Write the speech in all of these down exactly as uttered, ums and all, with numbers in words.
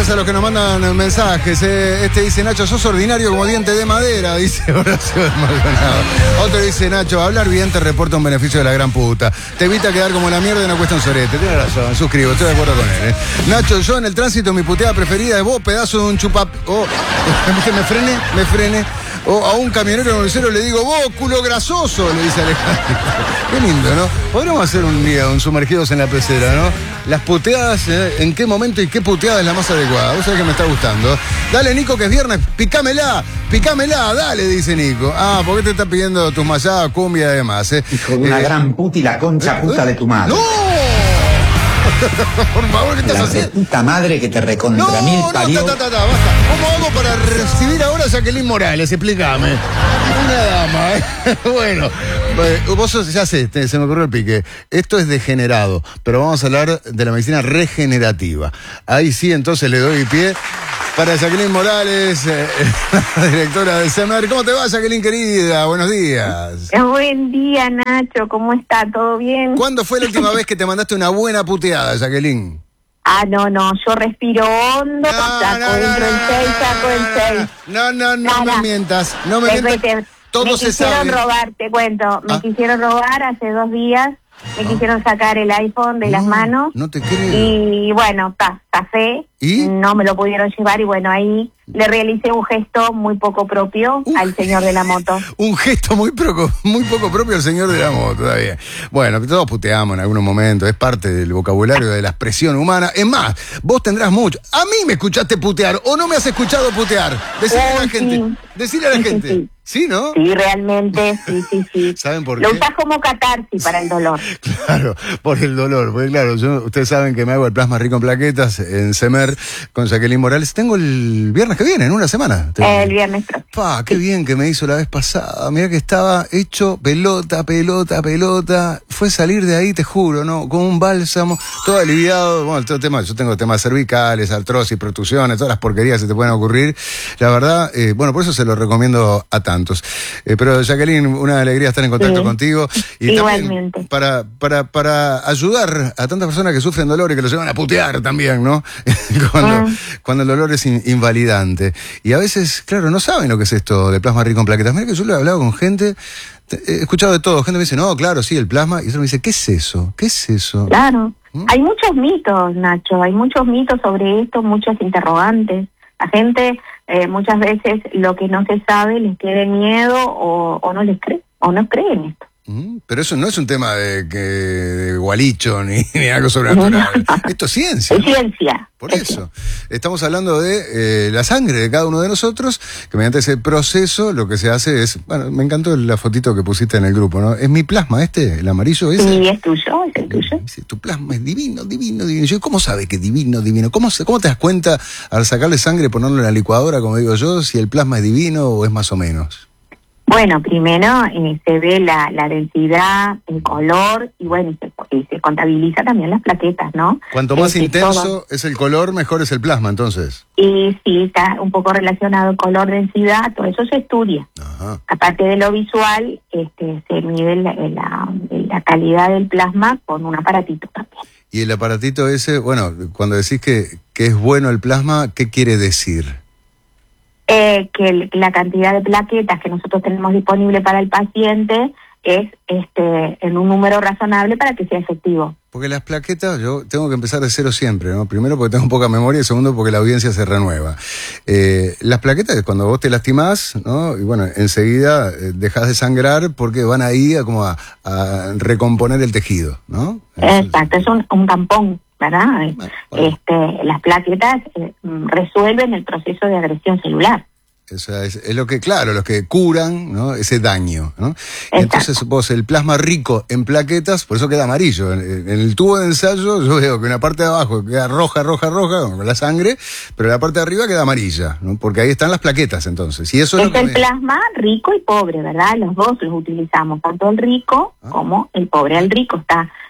gracias a los que nos mandan mensajes. Eh. Este dice, Nacho, sos ordinario como diente de madera, dice Horacio de Maldonado. Otro dice, Nacho, hablar bien te reporta un beneficio de la gran puta. Te evita quedar como la mierda y no cuesta un sorete. Tienes razón, suscribo, estoy de acuerdo con él. Eh. Nacho, yo en el tránsito, mi puteada preferida es vos, pedazo de un chupap... Oh, que me frene, me frene. O a un camionero noticero le digo, vos, culo grasoso, le dice Alejandro. Qué lindo, ¿no? Podríamos hacer un día, un sumergidos en la pecera, ¿no? Las puteadas, ¿eh? ¿En qué momento y qué puteada es la más adecuada? Vos sabés que me está gustando. Dale, Nico, que es viernes, picámela, picámela, dale, dice Nico. Ah, ¿por qué te está pidiendo tus masadas, cumbia y demás, eh? Hijo de una eh, gran puta y la concha eh, puta de tu madre. ¡No! Por favor, ¿qué estás la haciendo? Puta madre que te recontra no, mil no, parió. ta, ta, ta, ta, basta. ¿Cómo hago para recibir ahora a Jacqueline Morales? Explícame. Una dama, ¿eh? Bueno, vos sos, ya sé, te, se me ocurrió el pique. Esto es degenerado, pero vamos a hablar de la medicina regenerativa. Ahí sí, entonces le doy pie para Jacqueline Morales, eh, directora de SEMER. ¿Cómo te va, Jacqueline, querida? Buenos días. Buen día, Nacho. ¿Cómo está? ¿Todo bien? ¿Cuándo fue la última vez que te mandaste una buena puteada, Jacqueline? Ah, no, no. Yo respiro hondo, no, saco no, dentro no, el seis, saco el seis. No, no, no Nada. me mientas. No me mientas. Te, Todo me se quisieron sabe. robar, te cuento. Me ¿Ah? quisieron robar hace dos días. Me no. quisieron sacar el iPhone de no, las manos. No te creo. Y bueno, café. ¿Y? No me lo pudieron llevar y bueno, ahí le realicé un gesto muy poco propio uh, al señor de la moto. Un gesto muy, proco, muy poco propio al señor de la moto, todavía. Bueno, todos puteamos en algunos momentos, es parte del vocabulario de la expresión humana. Es más, vos tendrás mucho. A mí me escuchaste putear o no me has escuchado putear. Decirle oh, a la sí. gente. Decirle a la sí, gente. Sí, sí. ¿Sí, no? Sí, realmente, sí, sí, sí. ¿Saben por Lo qué? usás como catarsis para el dolor. Claro, por el dolor. Porque claro, yo, ustedes saben que me hago el plasma rico en plaquetas en SEMER con Jacqueline Morales. Tengo el viernes que viene, en una semana. El viernes próximo. Pa, qué bien que me hizo la vez pasada. Mirá que estaba hecho pelota, pelota, pelota. Fue salir de ahí, te juro, ¿no? Con un bálsamo, todo aliviado. Bueno, todo tema, yo tengo temas cervicales, artrosis, protusiones, todas las porquerías que se te pueden ocurrir. La verdad, eh, bueno, por eso se lo recomiendo a tantos. Eh, pero Jacqueline, una alegría estar en contacto sí. contigo. Y igualmente. También para, para, para ayudar a tantas personas que sufren dolor y que los llevan a putear también, ¿no? cuando, mm. cuando el dolor es in, invalidante. Y a veces, claro, no saben lo que es esto de plasma rico en plaquetas. Mira que yo lo he hablado con gente, he escuchado de todo. Gente me dice, no, claro, sí, el plasma. Y otro me dice, ¿qué es eso? ¿Qué es eso? Claro. ¿Mm? Hay muchos mitos, Nacho. Hay muchos mitos sobre esto, muchos interrogantes. La gente, eh, muchas veces, lo que no se sabe les tiene miedo o, o no les cree, o no creen esto. Mm, pero eso no es un tema de, que, de gualicho ni, ni algo sobrenatural. Esto es ciencia. Es ciencia. Por eso. Estamos hablando de eh, la sangre de cada uno de nosotros, que mediante ese proceso lo que se hace es... Bueno, me encantó la fotito que pusiste en el grupo, ¿no? ¿Es mi plasma este, el amarillo ese? Sí, es tuyo, es el tuyo. Dice, tu plasma es divino, divino, divino. Yo, ¿cómo sabe que divino, divino? ¿Cómo, ¿Cómo te das cuenta al sacarle sangre y ponerlo en la licuadora, como digo yo, si el plasma es divino o es más o menos? Bueno, primero eh, se ve la, la densidad, el color y bueno, y se, y se contabiliza también las plaquetas, ¿no? Cuanto más eh, intenso todo. es el color, mejor es el plasma, entonces. Y sí, está un poco relacionado el color, densidad, todo eso se estudia. Ajá. Aparte de lo visual, este, se mide la, la, la calidad del plasma con un aparatito también. Y el aparatito ese, bueno, cuando decís que, que es bueno el plasma, ¿qué quiere decir? Eh, que el, la cantidad de plaquetas que nosotros tenemos disponible para el paciente es este en un número razonable para que sea efectivo. Porque las plaquetas, yo tengo que empezar de cero siempre, ¿no? Primero porque tengo poca memoria y segundo porque la audiencia se renueva. Eh, las plaquetas es cuando vos te lastimás, ¿no? Y bueno, enseguida eh, dejás de sangrar porque van ahí a, como a, a recomponer el tejido, ¿no? Exacto, es un, un tampón, ¿verdad? Bueno, bueno. Este, las plaquetas eh, resuelven el proceso de agresión celular. O sea, es, es lo que, claro, los que curan, ¿no? Ese daño, ¿no? Entonces vos, el plasma rico en plaquetas, por eso queda amarillo. En, en el tubo de ensayo yo veo que una parte de abajo queda roja, roja, roja, con la sangre, pero la parte de arriba queda amarilla, ¿no? Porque ahí están las plaquetas, entonces. Y eso es, es lo que el me... plasma rico y pobre, ¿verdad? Los dos los utilizamos, tanto el rico ah. como el pobre. El rico está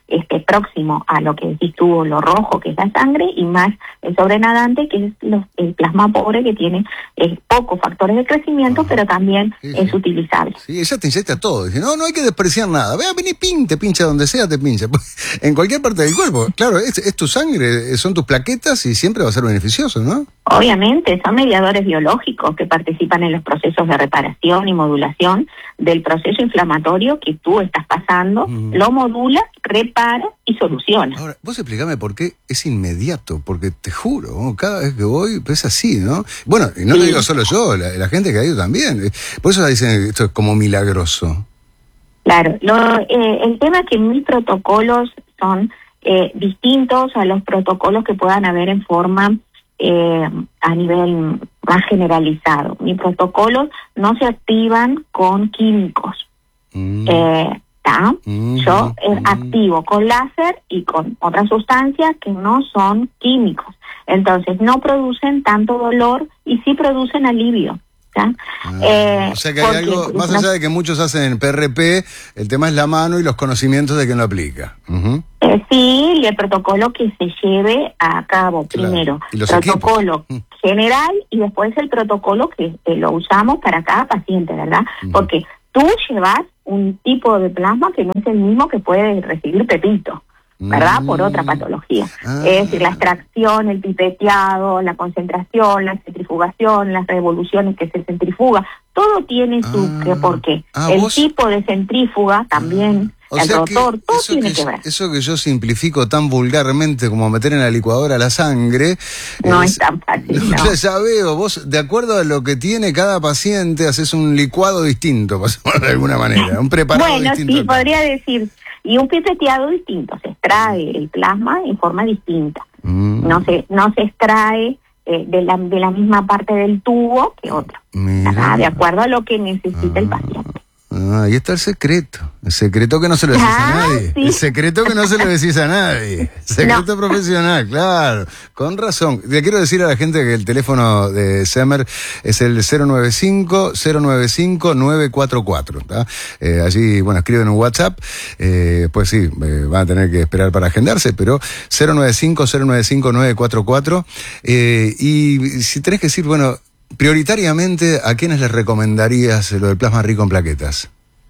este, próximo a lo que decís tú, lo rojo, que es la sangre, y más el sobrenadante, que es los, el plasma pobre, que tiene eh, pocos factores de crecimiento, Ajá. pero también Sí, es sí. utilizable. Sí, ella te inyecta todo. Dice, no, no hay que despreciar nada. Vea, vení, pin, te pincha donde sea, te pincha. En cualquier parte del cuerpo. Claro, es, es tu sangre, son tus plaquetas y siempre va a ser beneficioso, ¿no? Obviamente, son mediadores biológicos que participan en los procesos de reparación y modulación del proceso inflamatorio que tú estás pasando, Mm. lo modula, repara y soluciona. Ahora, vos explícame por qué es inmediato, porque te juro, cada vez que voy es así, ¿no? Bueno, y no Sí. lo digo solo yo, la, la gente que ha ido también. Por eso dicen esto es como milagroso. Claro, lo, eh, el tema es que mis protocolos son eh, distintos a los protocolos que puedan haber en forma eh, a nivel más generalizado. Mis protocolos no se activan con químicos. Mm. Eh, ¿tá? Mm, Yo eh, mm. activo con láser y con otras sustancias que no son químicos. Entonces no producen tanto dolor y sí producen alivio. ¿tá? Ah, Eh, o sea que hay porque algo, más no- allá de que muchos hacen P R P, el tema es la mano y los conocimientos de quien lo aplica. Ujú. Eh, sí, y el protocolo que se lleve a cabo Claro. primero, Y los protocolo equipos. general y después el protocolo que eh, lo usamos para cada paciente, ¿verdad? Ujú. Porque tú llevas un tipo de plasma que no es el mismo que puede recibir Pepito, ¿verdad? Mm. Por otra patología. Ah. Es decir, la extracción, el pipeteado, la concentración, la centrifugación, las revoluciones que se centrifuga, todo tiene su Ah. que por qué. Ah, el vos- tipo de centrífuga también, O el sea que rotor, todo eso tiene que, que ver. eso que yo simplifico tan vulgarmente como meter en la licuadora la sangre. No es tan fácil, No, no. Ya veo, vos de acuerdo a lo que tiene cada paciente haces un licuado distinto, por decirlo de alguna manera, un preparado Bueno, distinto. sí, podría decir. Y un pipeteado distinto, se extrae el plasma en forma distinta. Mm. No se no se extrae eh, de, la, de la misma parte del tubo que otro. Mira. Ajá, de acuerdo a lo que necesita el paciente. Ah, ahí está el secreto. El secreto que no se lo decís Ah, a nadie. sí. El secreto que no se lo decís a nadie. Secreto profesional, claro. Con razón. Le quiero decir a la gente que el teléfono de Semer es el cero nueve cinco, cero nueve cinco, nueve cuatro cuatro. ¿tá? Eh, allí, bueno, escriben un WhatsApp. Eh, pues sí, eh, van a tener que esperar para agendarse, pero cero nueve cinco, cero nueve cinco, nueve cuatro cuatro. Eh, y si tenés que decir, bueno, prioritariamente, ¿a quiénes les recomendarías lo del plasma rico en plaquetas?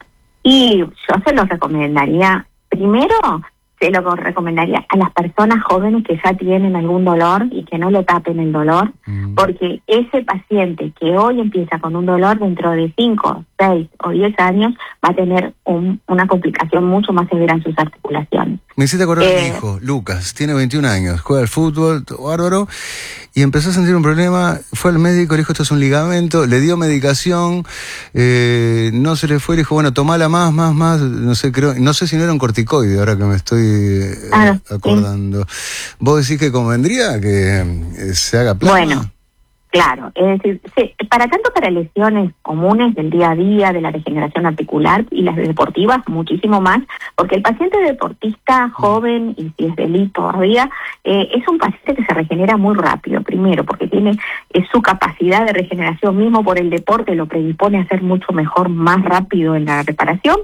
Y yo se lo recomendaría, primero, se lo recomendaría a las personas jóvenes que ya tienen algún dolor y que no le tapen el dolor, Mm. porque ese paciente que hoy empieza con un dolor dentro de cinco, seis o diez años va a tener un, una complicación mucho más severa en sus articulaciones. Me hiciste acordar de mi Eh, hijo, Lucas, tiene veintiún años, juega al fútbol, todo bárbaro, y empezó a sentir un problema, fue al médico, le dijo esto es un ligamento, le dio medicación, eh, no se le fue, le dijo, bueno, tomala más, más, más, no sé, creo, no sé si no era un corticoide, ahora que me estoy eh, Ah, sí. acordando. ¿Vos decís que convendría que eh, se haga plasma? Bueno, claro, es decir, se- para tanto para lesiones comunes del día a día, de la degeneración articular y las deportivas, muchísimo más, porque el paciente deportista joven, y si es de elite todavía, eh, es un paciente que se regenera muy rápido, primero, porque tiene eh, su capacidad de regeneración mismo por el deporte, lo predispone a ser mucho mejor, más rápido en la reparación.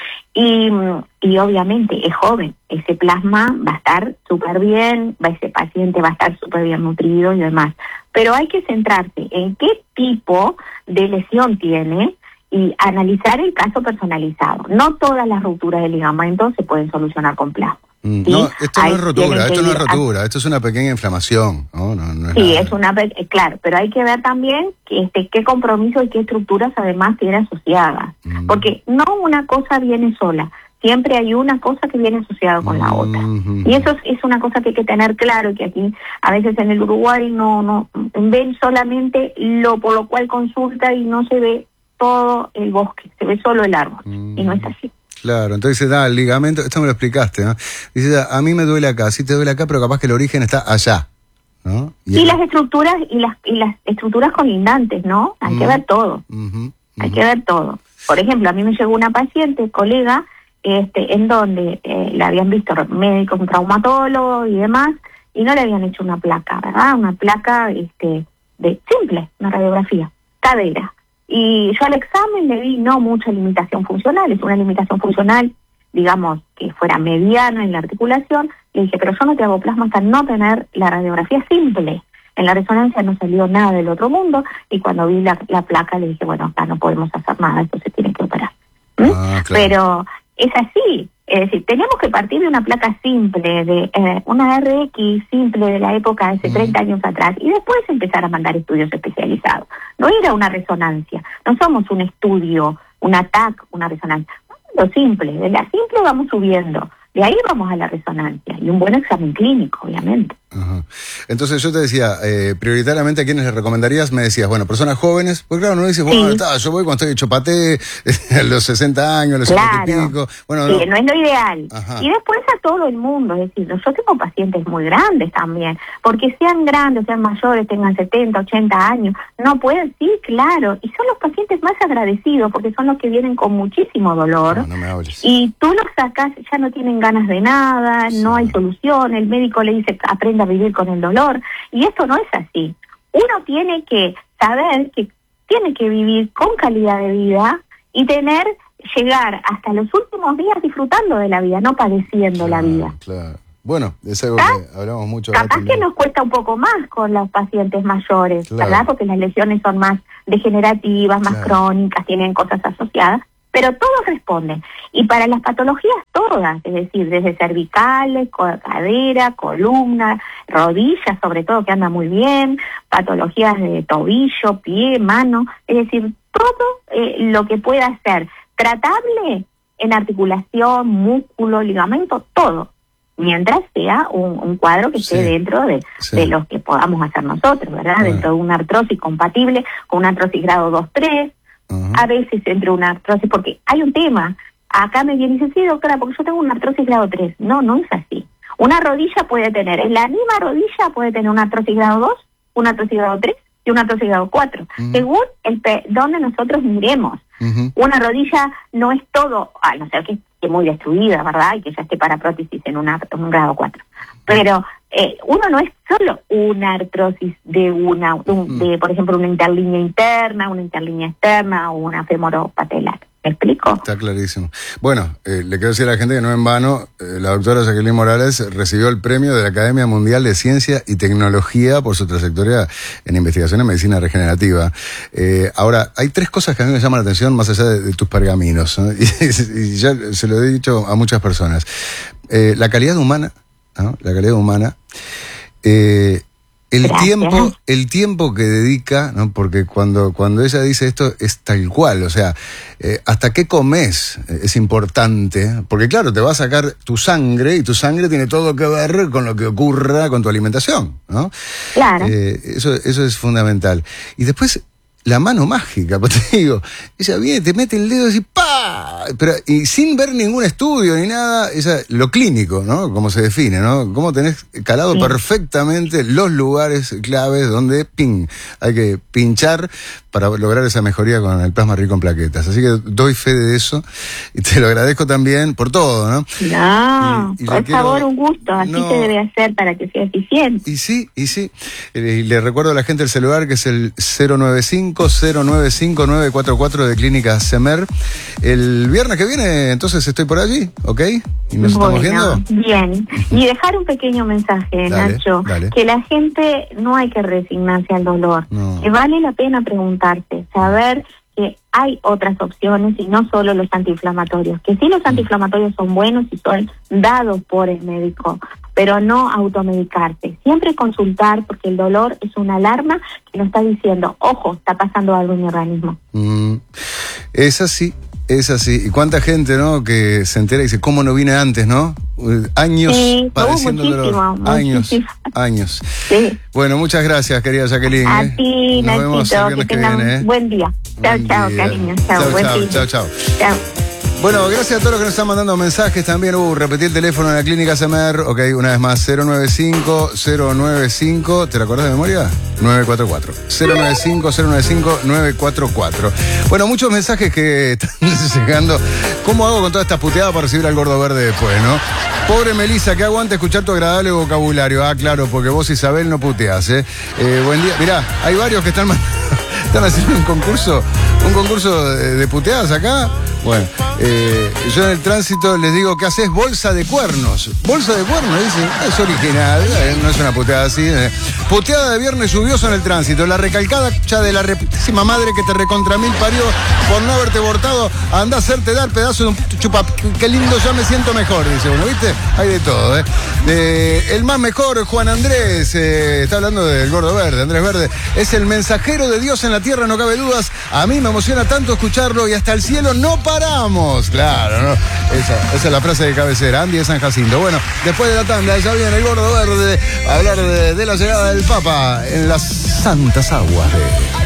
Y, y obviamente es joven, ese plasma va a estar súper bien, va, ese paciente va a estar súper bien nutrido y demás. Pero hay que centrarse en qué tipo de lesión tiene y analizar el caso personalizado. No todas las rupturas de ligamentos se pueden solucionar con plasma. Mm, ¿sí? No, esto no Ahí es rotura, tienen que esto no es ir a- rotura, esto es una pequeña inflamación. No, no, no es Sí, nada. es una pe- eh, claro, pero hay que ver también que este qué compromiso y qué estructuras además tiene asociadas, Mm. porque no una cosa viene sola, siempre hay una cosa que viene asociada con la otra. Mhm. Y eso es, es una cosa que hay que tener claro, y que aquí a veces en el Uruguay no no ven solamente lo por lo cual consulta y no se ve todo el bosque, se ve solo el árbol, Mm. y no es así. Claro, entonces da el ligamento, esto me lo explicaste, ¿no? Dice, a mí me duele acá, sí te duele acá, pero capaz que el origen está allá, ¿no? Y las estructuras y las y las estructuras colindantes, ¿no? Hay que Mm. ver todo. Ujú, Hay ujú. que ver todo. Por ejemplo, a mí me llegó una paciente, colega, este, en donde eh, la habían visto médicos, un traumatólogo y demás, y no le habían hecho una placa, ¿verdad? Una placa este, de simple, una radiografía, cadera. Y yo al examen le vi no mucha limitación funcional, es una limitación funcional digamos, que fuera mediana en la articulación, le dije, pero yo no te hago plasma hasta no tener la radiografía simple. En la resonancia no salió nada del otro mundo, y cuando vi la, la placa le dije, bueno, acá no podemos hacer nada, esto se tiene que operar. ¿Mm? Ah, claro. Pero es así, es decir, teníamos que partir de una placa simple, de eh, una R X simple de la época de hace Mm. treinta años atrás, y después empezar a mandar estudios especializados. No era una resonancia, no somos un estudio, una T A C, una resonancia. Lo simple, de la simple vamos subiendo, de ahí vamos a la resonancia, y un buen examen clínico, obviamente. Ajá. Entonces yo te decía, eh, prioritariamente a quienes le recomendarías, me decías, bueno, personas jóvenes, porque claro, no dices, bueno, Sí. está, yo voy cuando estoy hecho paté, a los sesenta años, a los cincuenta y Claro. pico. Bueno, Sí, no. no es lo ideal. Ajá. Y después a todo el mundo, es decir, yo tengo pacientes muy grandes también, porque sean grandes, sean mayores, tengan setenta, ochenta años, no pueden, sí, claro, y son los pacientes más agradecidos, porque son los que vienen con muchísimo dolor, No, no me hables. y tú los sacas, ya no tienen ganas de nada, Sí. no hay solución, el médico le dice, aprenda a vivir con el dolor, y esto no es así. Uno tiene que saber que tiene que vivir con calidad de vida y tener, llegar hasta los últimos días disfrutando de la vida, no padeciendo la vida. Claro. Bueno, es algo ¿Ah? que hablamos mucho. acá Capaz que también. nos cuesta un poco más con los pacientes mayores, Claro. ¿verdad? Porque las lesiones son más degenerativas, más Claro. crónicas, tienen cosas asociadas, pero todos responden. Y para las patologías todas, es decir, desde cervicales, co- cadera, columna, rodillas, sobre todo, que anda muy bien, patologías de tobillo, pie, mano, es decir, todo eh, lo que pueda ser tratable en articulación, músculo, ligamento, todo, mientras sea un, un cuadro que esté Sí. dentro de, Sí. de los que podamos hacer nosotros, ¿verdad? Claro. Dentro de una artrosis compatible con una artrosis grado dos tres, Ajá. a veces entre una artrosis, porque hay un tema, acá me viene y dice, sí, doctora, porque yo tengo una artrosis grado tres. No, no es así. Una rodilla puede tener, en la misma rodilla puede tener una artrosis grado dos, una artrosis grado tres y una artrosis grado cuatro, Ujú. según el pe- donde nosotros miremos. Ujú. Una rodilla no es todo, a no ser que esté muy destruida, ¿verdad? Y que ya esté para prótesis en, una, en un grado cuatro. Pero eh, uno no es solo una artrosis de una, un- de, por ejemplo, una interlínea interna, una interlínea externa o una femoropatelar. ¿Me explico? Está clarísimo. Bueno, eh, le quiero decir a la gente que no en vano, eh, la doctora Jacqueline Morales recibió el premio de la Academia Mundial de Ciencia y Tecnología por su trayectoria en investigación en medicina regenerativa. Eh, ahora, hay tres cosas que a mí me llaman la atención más allá de, de tus pergaminos, ¿no? y, y ya se lo he dicho a muchas personas. Eh, la calidad humana, ¿no? La calidad humana. Eh, El Gracias. tiempo, el tiempo que dedica, ¿no? Porque cuando, cuando ella dice esto es tal cual, o sea, eh, hasta qué comes eh, es importante, porque claro, te va a sacar tu sangre y tu sangre tiene todo que ver con lo que ocurra con tu alimentación, ¿no? Claro. Eh, eso, eso es fundamental. Y después, la mano mágica, pues te digo, ella viene, te mete el dedo y dice, ¡pa! Pero, y sin ver ningún estudio ni nada, esa, lo clínico, ¿no? Como se define, ¿no? Cómo tenés calado Sí. perfectamente los lugares claves donde, ping, hay que pinchar para lograr esa mejoría con el plasma rico en plaquetas. Así que doy fe de eso y te lo agradezco también por todo, ¿no? No, Y- y por le quiero- favor, un gusto. Así No. se debe hacer para que sea eficiente. Y sí, y sí. Eh, y le recuerdo a la gente el celular que es el cero nueve cinco, cero nueve cinco, nueve cuatro cuatro de Clínica Semer. El viernes que viene, entonces estoy por allí, ¿ok? Y nos estamos viendo. Bien. Y dejar un pequeño mensaje, Dale, Nacho, dale. que la gente no hay que resignarse al dolor. No. Que vale la pena preguntarse, saber que hay otras opciones y no solo los antiinflamatorios. Que sí, los antiinflamatorios son buenos y son dados por el médico, pero no automedicarse. Siempre consultar, porque el dolor es una alarma que nos está diciendo, ojo, está pasando algo en mi organismo. Mm, es así, es así. Y cuánta gente, ¿no? Que se entera y dice, ¿cómo no vine antes, no? Uh, Años Sí, padeciendo uh, dolor. muchísimo, Años, muchísimo. años. Sí. Bueno, muchas gracias, querida Jacqueline. A ¿eh? ti, Nos vemos el Nachito, que viernes que tengan viene, ¿eh? un buen día. Chao, Buen chao, día. cariño. Chao, Chao, buen chao, fin. chao, chao. Chao. Bueno, gracias a todos los que nos están mandando mensajes también. Uh, repetí el teléfono en la Clínica Semer. Ok, una vez más, cero nueve cinco, cero nueve cinco. ¿Te la acordás de memoria? nueve cuatro cuatro. cero nueve cinco, cero nueve cinco, nueve cuatro cuatro. Bueno, muchos mensajes que están llegando. ¿Cómo hago con toda esta puteada para recibir al gordo verde después, no? Pobre Melissa, que aguanta escuchar tu agradable vocabulario. Ah, claro, porque vos, Isabel, no puteás, ¿eh? eh buen día. Mirá, hay varios que están, están haciendo un concurso, un concurso de, de puteadas acá. Bueno, eh, yo en el tránsito les digo, ¿qué haces? Bolsa de cuernos. Bolsa de cuernos, dicen, es original, eh, no es una puteada así. Eh. Puteada de viernes lluvioso en el tránsito. La recalcada ya de la reputísima madre que te recontra mil parió por no haberte abortado. Anda a hacerte dar pedazo de un chupa. Qué lindo, ya me siento mejor, dice uno, ¿viste? Hay de todo, ¿eh? Eh, el más mejor, Juan Andrés, eh, está hablando del gordo verde, Andrés Verde, es el mensajero de Dios en la tierra, no cabe dudas. A mí me emociona tanto escucharlo y hasta el cielo no paramos. Claro, ¿no? Esa, esa es la frase de cabecera, Andy de San Jacinto. Bueno, después de la tanda, ya viene el gordo verde a hablar de, de la llegada del Papa en las santas aguas de...